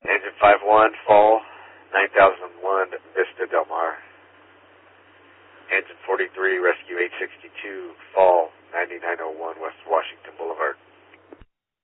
Engine 51, fall 9001 Vista Del Mar. Engine 43, rescue 862, fall 9901 West